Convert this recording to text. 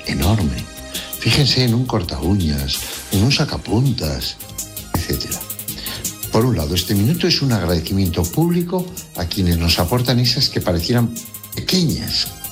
enorme. Fíjense en un corta uñas, en un sacapuntas, etc. Por un lado, este minuto es un agradecimiento público a quienes nos aportan esas que parecieran pequeñas